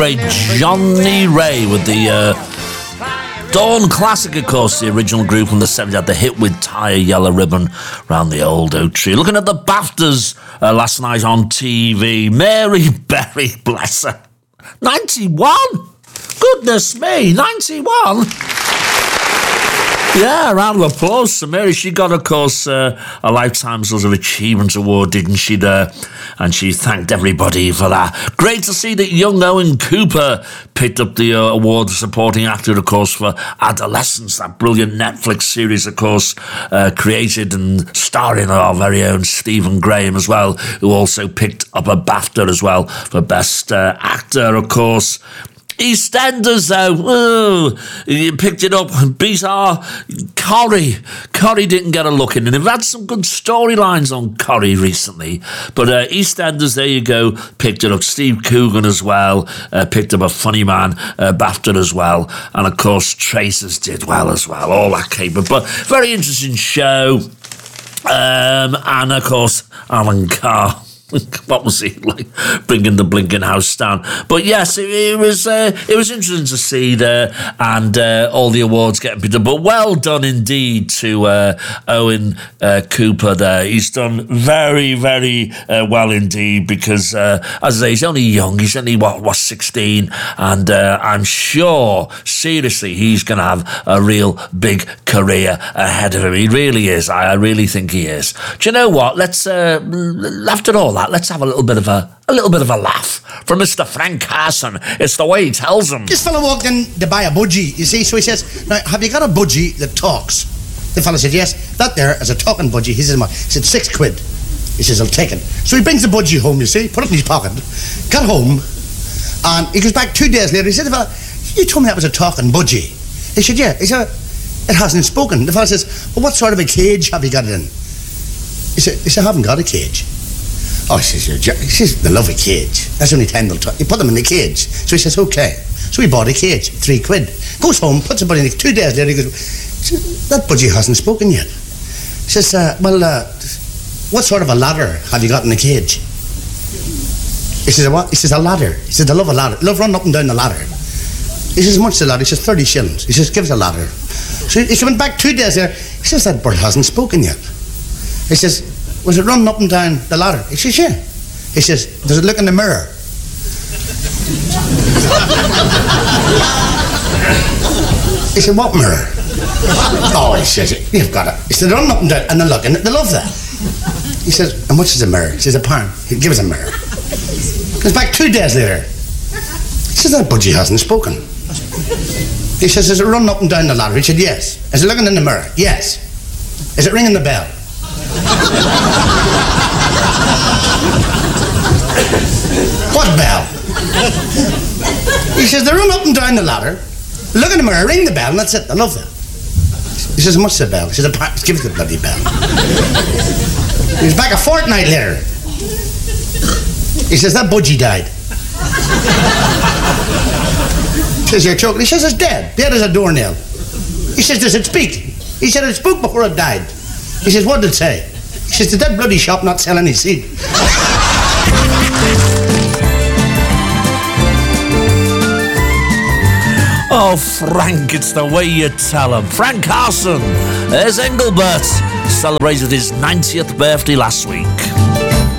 great Johnny Ray with the Dawn Classic, of course, the original group from the 70s had the hit with Tie a Yellow Ribbon round the old oak tree. Looking at the BAFTAs last night on TV, Mary Berry, bless her, 91? Goodness me, 91? Yeah, a round of applause to Mary. She got, of course, a Lifetime sort of Achievement Award, didn't she, there? And she thanked everybody for that. Great to see that young Owen Cooper picked up the award for supporting actor, of course, for Adolescence, that brilliant Netflix series, of course, created and starring our very own Stephen Graham as well, who also picked up a BAFTA as well for Best Actor, of course. EastEnders, though, he picked it up and beat our Corrie. Corrie didn't get a look in, and they've had some good storylines on Corrie recently. But EastEnders, there you go, picked it up. Steve Coogan as well, picked up a Funny Man BAFTA as well. And, of course, Traces did well as well, all that came. But very interesting show. And, of course, Alan Carr. What was he like, bringing the blinking house down? But yes, it was interesting to see there, and all the awards getting picked up. But well done indeed to Owen Cooper there. He's done very, very well indeed, because as I say, he's only young. He's only what 16, and I'm sure, seriously, he's going to have a real big career ahead of him. He really is. I really think he is. Do you know what? Let's after all that, let's have a little bit of a laugh from Mr. Frank Carson. It's the way he tells them. This fella walked in to buy a budgie, you see, so he says, "Now, have you got a budgie that talks?" The fella said, "Yes, that there is a talking budgie." He said, £6. He says, "I'll take it." So he brings the budgie home, you see, put it in his pocket, got home, and he goes back 2 days later. He said, "The fella, you told me that was a talking budgie." He said, "Yeah." He said, "It hasn't spoken." The fella says, "Well, what sort of a cage have you got it in?" He said, "I haven't got a cage." Oh, he says, "The lovely cage. That's the only time they'll talk. You put them in the cage." So he says, "Okay." So he bought a cage, £3. Goes home, puts a budgie in it. 2 days later, he goes, "That budgie hasn't spoken yet." He says, "What sort of a ladder have you got in the cage?" He says, "What?" He says, "A ladder." He says, "I love a ladder. I love running up and down the ladder." He says, "How much is the ladder?" He says, 30 shillings. He says, "Give us a ladder." So he went back 2 days later. He says, "That bird hasn't spoken yet." He says, "Was it running up and down the ladder?" He says, "Yeah." He says, "Does it look in the mirror?" He said, "What mirror?" "Oh," he says, "You've got it." He said, "Running up and down, and they're looking. They love that." He says, "How much is a mirror?" He says, £1. He give us a mirror. Goes back 2 days later. He says, "That budgie hasn't spoken." He says, "Is it running up and down the ladder?" He said, "Yes." "Is it looking in the mirror?" "Yes." "Is it ringing the bell?" "What bell?" He says, "They run up and down the ladder, look in the mirror, ring the bell, and that's it. I love that." He says, "How much is the bell?" He says, "Give us the bloody bell." He was back a fortnight later. He says, "That budgie died." He says, "You're joking." He says, "It's dead. Dead as a doornail." He says, "Does it speak?" He said, "It spoke before it died." He says, "What did it say?" He says, "Did that bloody shop not sell any seed?" Oh, Frank, it's the way you tell him. Frank Carson, there's Engelbert, celebrated his 90th birthday last week.